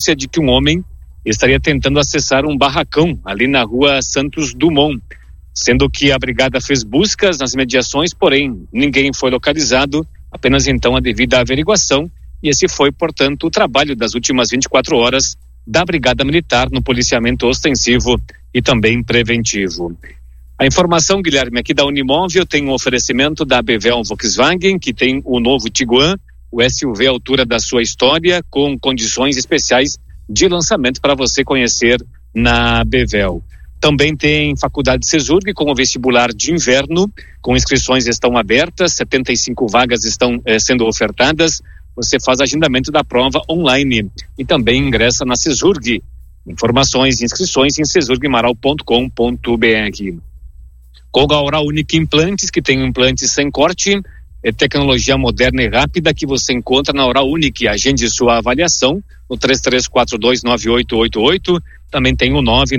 notícia de que um homem estaria tentando acessar um barracão ali na rua Santos Dumont, sendo que a brigada fez buscas nas mediações, porém ninguém foi localizado, apenas então a devida averiguação, e esse foi, portanto, o trabalho das últimas 24 horas da Brigada Militar no policiamento ostensivo e também preventivo. A informação, Guilherme, aqui da Unimóvel tem um oferecimento da Bevel Volkswagen, que tem o novo Tiguan, o SUV à altura da sua história, com condições especiais de lançamento para você conhecer na Bevel. Também tem Faculdade Cesurg com o vestibular de inverno, com inscrições estão abertas, 75 vagas estão sendo ofertadas. Você faz agendamento da prova online e também ingressa na Cesurg. Informações e inscrições em cesurgmaral.com.br. Com a Oral Unique Implantes, que tem implantes sem corte, é tecnologia moderna e rápida que você encontra na Oral Unique. Agende sua avaliação no 33429888. Também tem o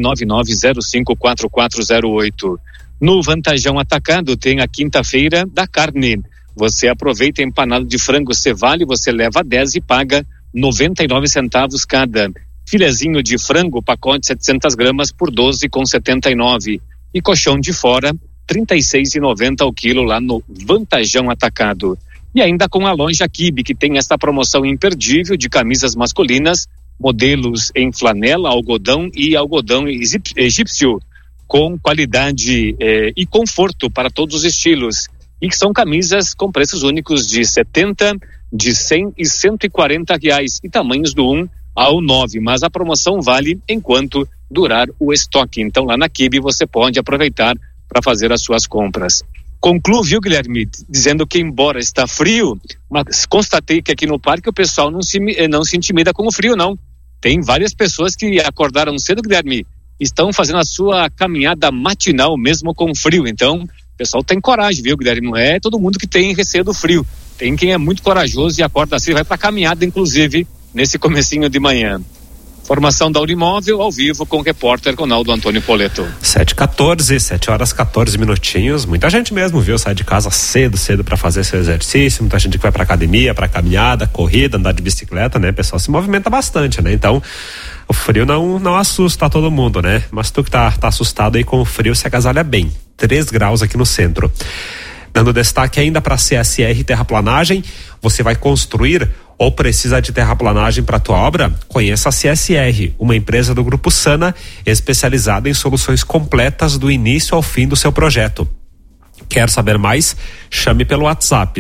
999054408. No Vantajão Atacado tem a quinta-feira da carne. Você aproveita empanado de frango Cevale, você leva 10 e paga 99 centavos cada. Filezinho de frango, pacote 700 gramas por 12,79. E colchão de fora, R$36,90 ao quilo lá no Vantajão Atacado. E ainda com a Loja Kibe, que tem esta promoção imperdível de camisas masculinas, modelos em flanela, algodão e algodão egípcio, com qualidade e conforto para todos os estilos. E que são camisas com preços únicos de 70, de 100 e 140 reais, e tamanhos do 1 ao 9, mas a promoção vale enquanto durar o estoque. Então lá na Kibe você pode aproveitar para fazer as suas compras. Concluo, viu, Guilherme, dizendo que embora está frio, mas constatei que aqui no parque o pessoal não se intimida com o frio, não. Tem várias pessoas que acordaram cedo, Guilherme, estão fazendo a sua caminhada matinal mesmo com frio. Então o pessoal tem coragem, viu, Guilherme? Não é todo mundo que tem receio do frio. Tem quem é muito corajoso e acorda cedo, vai para caminhada, inclusive, nesse comecinho de manhã. Formação da Unimóvel, ao vivo, com o repórter Ronaldo Antônio Poleto. 7h14, 7 horas 14 minutinhos. Muita gente mesmo, viu? Sai de casa cedo para fazer seu exercício. Muita gente que vai pra academia, pra caminhada, corrida, andar de bicicleta, né? O pessoal se movimenta bastante, né? Então, o frio não assusta todo mundo, né? Mas tu que tá assustado aí com o frio, se agasalha bem. 3 graus aqui no centro. Dando destaque ainda para a CSR Terraplanagem, você vai construir ou precisa de terraplanagem para a tua obra? Conheça a CSR, uma empresa do Grupo Sana, especializada em soluções completas do início ao fim do seu projeto. Quer saber mais? Chame pelo WhatsApp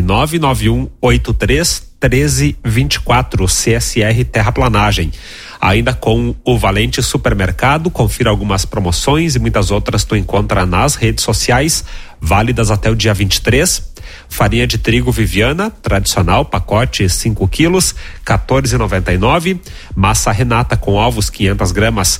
991831324, CSR Terraplanagem. Ainda com o Valente Supermercado, confira algumas promoções e muitas outras tu encontra nas redes sociais, válidas até o dia 23. Farinha de trigo Viviana, tradicional, pacote 5 quilos, R$14,99. Massa Renata com ovos 500 gramas,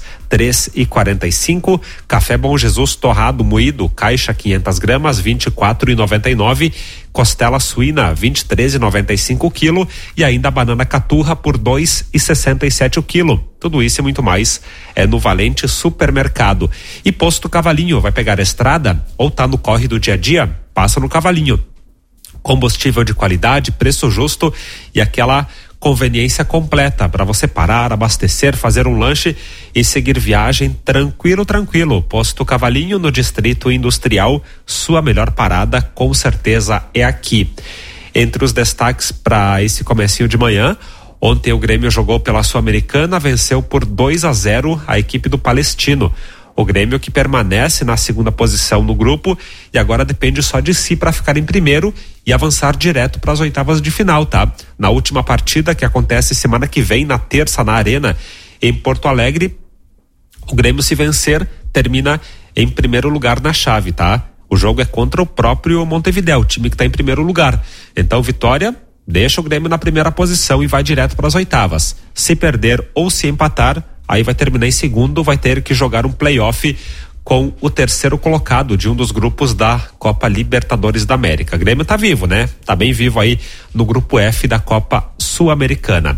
R$3,45. Café Bom Jesus torrado moído, caixa 500 gramas, R$24,99. Costela suína, R$23,95 o quilo. E ainda a banana caturra por R$2,67 o quilo. Tudo isso e muito mais é no Valente Supermercado. E Posto Cavalinho, vai pegar a estrada ou tá no corre do dia a dia? Passa no Cavalinho. Combustível de qualidade, preço justo e aquela conveniência completa para você parar, abastecer, fazer um lanche e seguir viagem tranquilo. Posto Cavalinho, no Distrito Industrial, sua melhor parada com certeza é aqui. Entre os destaques para esse comecinho de manhã, ontem o Grêmio jogou pela Sul-Americana, venceu por 2-0 a equipe do Palestino. O Grêmio que permanece na segunda posição no grupo e agora depende só de si para ficar em primeiro e avançar direto para as oitavas de final, tá? Na última partida, que acontece semana que vem, na terça, na Arena, em Porto Alegre, o Grêmio, se vencer, termina em primeiro lugar na chave, tá? O jogo é contra o próprio Montevidéu, o time que está em primeiro lugar. Então, vitória deixa o Grêmio na primeira posição e vai direto para as oitavas. Se perder ou se empatar, aí vai terminar em segundo, vai ter que jogar um play-off com o terceiro colocado de um dos grupos da Copa Libertadores da América. O Grêmio tá vivo, né? Tá bem vivo aí no grupo F da Copa Sul-Americana.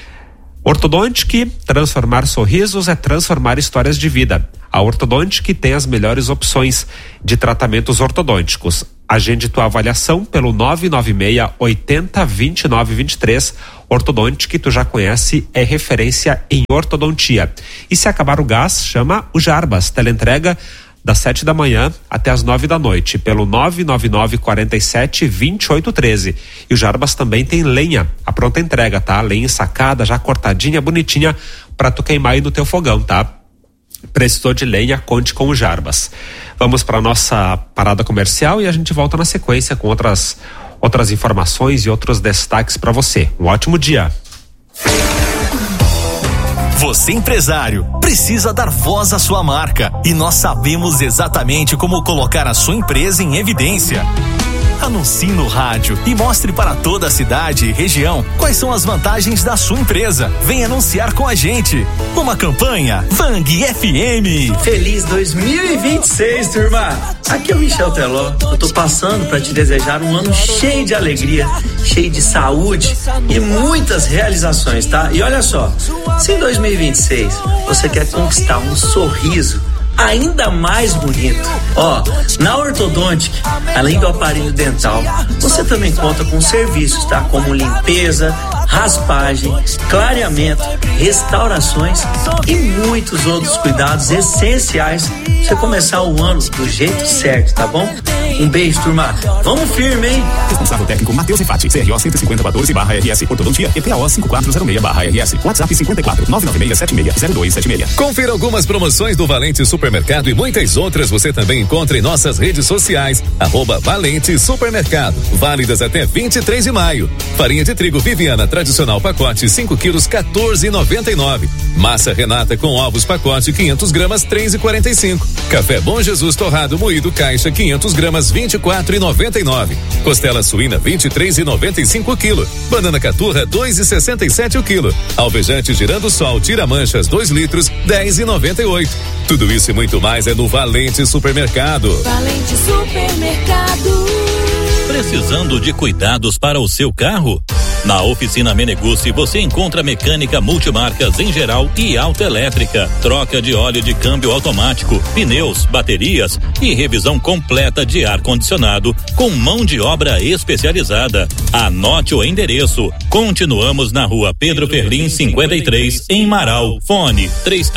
Ortodontic, transformar sorrisos é transformar histórias de vida. A Ortodontic tem as melhores opções de tratamentos ortodônticos. Agende tua avaliação pelo 996 80 29 23 Ortodontic, que tu já conhece, é referência em ortodontia. E se acabar o gás, chama o Jarbas. Teleentrega das 7 da manhã até as 9 da noite, pelo 999-47-2813. E o Jarbas também tem lenha, a pronta entrega, tá? Lenha ensacada, já cortadinha, bonitinha, pra tu queimar aí no teu fogão, tá? Precisou de lenha, conte com o Jarbas. Vamos para nossa parada comercial e a gente volta na sequência com outras informações e outros destaques para você. Um ótimo dia. Você, empresário, precisa dar voz à sua marca e nós sabemos exatamente como colocar a sua empresa em evidência. Anuncie no rádio e mostre para toda a cidade e região quais são as vantagens da sua empresa. Vem anunciar com a gente. Uma campanha Vang FM. Feliz 2026, turma! Aqui é o Michel Teló. Eu tô passando para te desejar um ano cheio de alegria, cheio de saúde e muitas realizações, tá? E olha só, se em 2026 você quer conquistar um sorriso ainda mais bonito, na Ortodontic, além do aparelho dental, você também conta com serviços, tá? Como limpeza, raspagem, clareamento, restaurações e muitos outros cuidados essenciais pra você começar o ano do jeito certo, tá bom? Um beijo, turma. Vamos firme, hein? Responsável técnico Matheus Refati, CRO 15014/RS, Ortodontia EPAO 5406/RS, WhatsApp 54-99676-0276. Confira algumas promoções do Valente Supermercado e muitas outras você também encontra em nossas redes sociais, @Valente Supermercado, válidas até 23 de maio. Farinha de trigo Viviana tradicional pacote 5 quilos, R$14,99. Massa Renata com ovos pacote 500 gramas, R$3,45. Café Bom Jesus torrado moído caixa 500 gramas, R$24,99. Costela suína 23,95 quilo. Banana caturra 2,67 o quilo. Alvejante Girando Sol tira manchas 2 litros, R$10,98. Tudo isso e muito mais é no Valente Supermercado. Valente Supermercado. Precisando de cuidados para o seu carro? Na Oficina Meneguzzi você encontra mecânica multimarcas em geral e autoelétrica, troca de óleo de câmbio automático, pneus, baterias e revisão completa de ar-condicionado com mão de obra especializada. Anote o endereço. Continuamos na Rua Pedro Ferlim 53, em Marau. Fone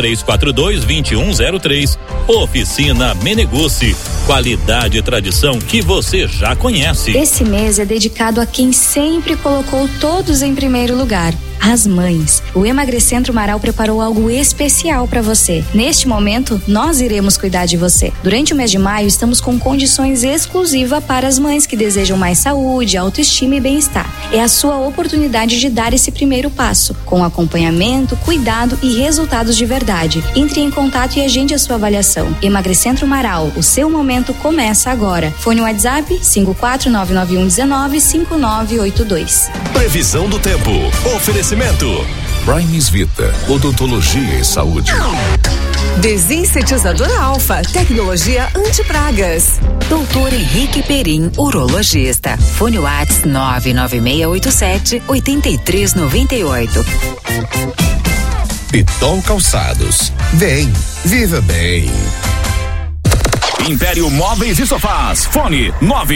3342-2103. Oficina Meneguzzi. Qualidade e tradição que você já conhece. Esse mês é dedicado a quem sempre colocou todos em primeiro lugar. As mães. O Emagrecentro Marau preparou algo especial para você. Neste momento, nós iremos cuidar de você. Durante o mês de maio, estamos com condições exclusivas para as mães que desejam mais saúde, autoestima e bem-estar. É a sua oportunidade de dar esse primeiro passo, com acompanhamento, cuidado e resultados de verdade. Entre em contato e agende a sua avaliação. Emagrecentro Marau, o seu momento começa agora. Fone WhatsApp 54991195982. Previsão do tempo. Oferecimento Primes Vita, odontologia e saúde. Desinsetizador Alfa, tecnologia anti-pragas. Doutor Henrique Perim, urologista. Fone WhatsApp 99687-8398. Pitol Calçados. Vem, viva bem. Império Móveis e Sofás. Fone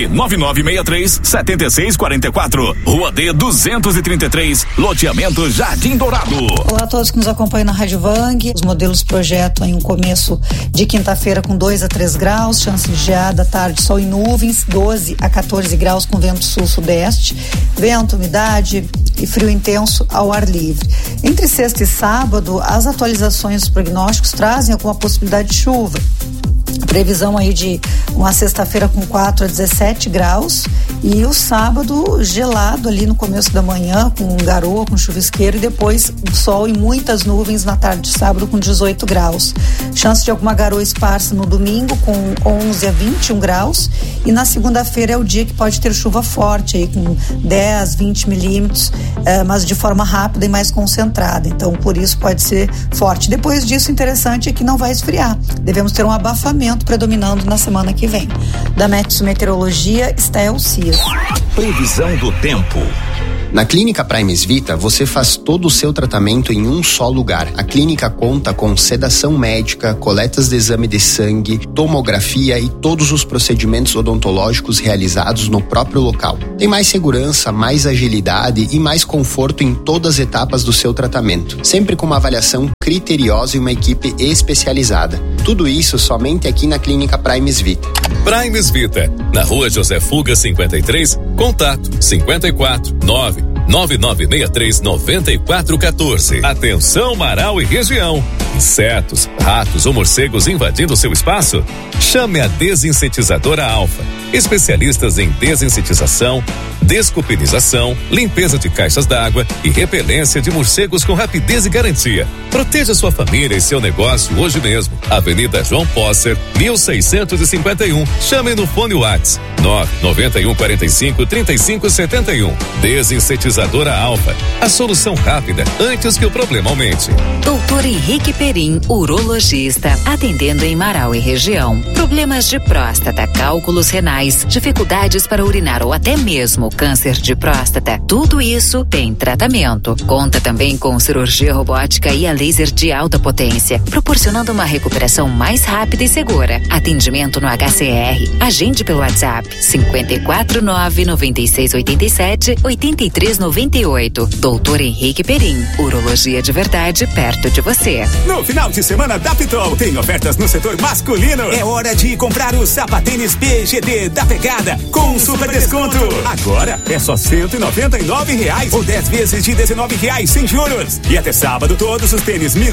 99963-7644. Rua D 233, loteamento Jardim Dourado. Olá a todos que nos acompanham na Rádio Vang. Os modelos projetam em um começo de quinta-feira com 2 a 3 graus, chance de geada à tarde, sol e nuvens, 12 a 14 graus com vento sul-sudeste, vento, umidade e frio intenso ao ar livre. Entre sexta e sábado, as atualizações dos prognósticos trazem alguma possibilidade de chuva. Previsão aí de uma sexta-feira com 4 a 17 graus e o sábado gelado ali no começo da manhã com garoa, com chuvisqueiro e depois sol e muitas nuvens na tarde de sábado com 18 graus. Chance de alguma garoa esparsa no domingo com 11 a 21 graus e na segunda-feira é o dia que pode ter chuva forte aí com 10, 20 milímetros, mas de forma rápida e mais concentrada. Então por isso pode ser forte. Depois disso, interessante é que não vai esfriar. Devemos ter um abafamento predominando na semana que vem. Da Metsu Meteorologia, Estel Cias. Previsão do tempo. Na Clínica Primes Vita, você faz todo o seu tratamento em um só lugar. A clínica conta com sedação médica, coletas de exame de sangue, tomografia e todos os procedimentos odontológicos realizados no próprio local. Tem mais segurança, mais agilidade e mais conforto em todas as etapas do seu tratamento, sempre com uma avaliação criteriosa e uma equipe especializada. Tudo isso somente aqui na Clínica Primes Vita. Primes Vita, na Rua José Fuga 53, contato 54 9963 9414. Atenção, Marau e região. Insetos, ratos ou morcegos invadindo seu espaço? Chame a Desinsetizadora Alfa. Especialistas em desinsetização, descupinização, limpeza de caixas d'água e repelência de morcegos com rapidez e garantia. Proteja sua família e seu negócio hoje mesmo. Avenida João Posser, 1651. Chame no fone Whats 991453571. Desinsetizadora Alfa. A solução rápida antes que o problema aumente. Doutor Henrique Perim, urologista, atendendo em Marau e região. Problemas de próstata, cálculos renais, dificuldades para urinar ou até mesmo câncer de próstata. Tudo isso tem tratamento. Conta também com cirurgia robótica e a laser de alta potência, proporcionando uma recuperação mais rápida e segura. Atendimento no HCR. Agende pelo WhatsApp 549-9687-8398. Doutor Henrique Perim, urologia de verdade perto de você. No final de semana da Pitol tem ofertas no setor masculino. É hora de comprar o sapatênis PGD da Pegada com super desconto. Agora é só R$199 ou 10 vezes de R$19 sem juros. E até sábado todos os tênis Miss